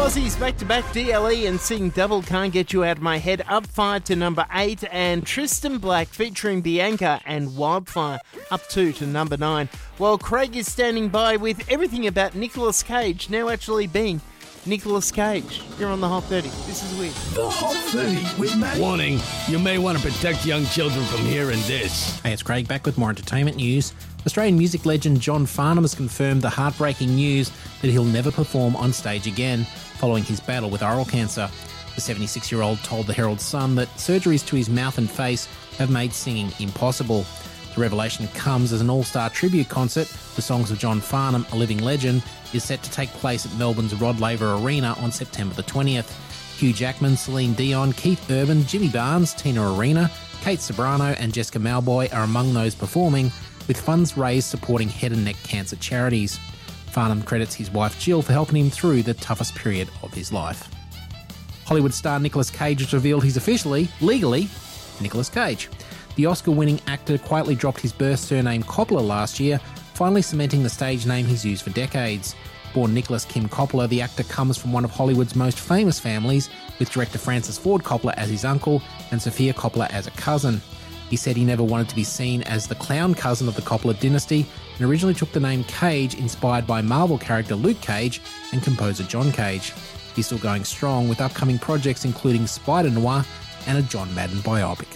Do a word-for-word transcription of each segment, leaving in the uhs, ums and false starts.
Aussies back-to-back D L E and Sing Double Can't Get You Out of My Head up five to number eight, and Tristan Black featuring Bianca and Wildfire up two to number nine. While Craig is standing by with everything about Nicolas Cage now actually being Nicolas Cage. You're on the Hot thirty. This is weird. The Hot thirty with Matt. Warning, you may want to protect young children from hearing this. Hey, it's Craig back with more entertainment news. Australian music legend John Farnham has confirmed the heartbreaking news that he'll never perform on stage again following his battle with oral cancer. The seventy-six-year-old told the Herald Sun that surgeries to his mouth and face have made singing impossible. The revelation comes as an all-star tribute concert, The Songs of John Farnham, a Living Legend, is set to take place at Melbourne's Rod Laver Arena on September the twentieth. Hugh Jackman, Celine Dion, Keith Urban, Jimmy Barnes, Tina Arena, Kate Sobrano and Jessica Malboy are among those performing, with funds raised supporting head and neck cancer charities. Farnham credits his wife Jill for helping him through the toughest period of his life. Hollywood star Nicolas Cage has revealed he's officially, legally, Nicolas Cage. The Oscar-winning actor quietly dropped his birth surname Coppola last year, finally cementing the stage name he's used for decades. Born Nicholas Kim Coppola, the actor comes from one of Hollywood's most famous families, with director Francis Ford Coppola as his uncle and Sofia Coppola as a cousin. He said he never wanted to be seen as the clown cousin of the Coppola dynasty and originally took the name Cage, inspired by Marvel character Luke Cage and composer John Cage. He's still going strong with upcoming projects including Spider-Noir and a John Madden biopic.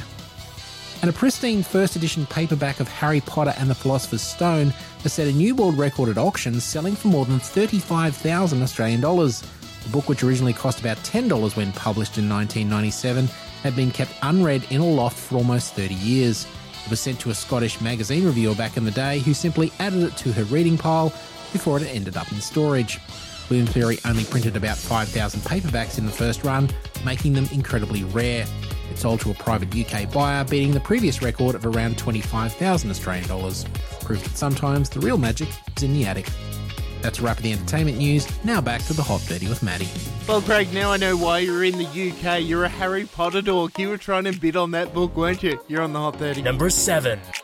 And a pristine first edition paperback of Harry Potter and the Philosopher's Stone has set a new world record at auction, selling for more than thirty-five thousand Australian dollars. The book, which originally cost about ten dollars when published in nineteen ninety-seven, had been kept unread in a loft for almost thirty years. It was sent to a Scottish magazine reviewer back in the day who simply added it to her reading pile before it ended up in storage. Bloomsbury only printed about five thousand paperbacks in the first run, making them incredibly rare. It sold to a private U K buyer, beating the previous record of around twenty-five thousand Australian dollars. Proof that sometimes the real magic is in the attic. That's a wrap of the entertainment news. Now back to the Hot thirty with Maddie. Well, Craig, now I know why you're in the U K. You're a Harry Potter dork. You were trying to bid on that book, weren't you? You're on the Hot thirty. Number seven.